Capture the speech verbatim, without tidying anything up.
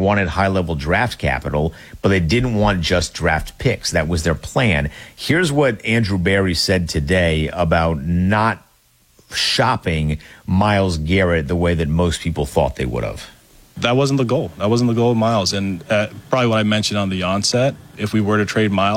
wanted high-level draft capital, but they didn't want just draft picks. That was their plan. Here's what Andrew Berry said today about not shopping Myles Garrett the way that most people thought they would have. That wasn't the goal. That wasn't the goal of Myles. And uh, probably what I mentioned on the onset, if we were to trade Myles,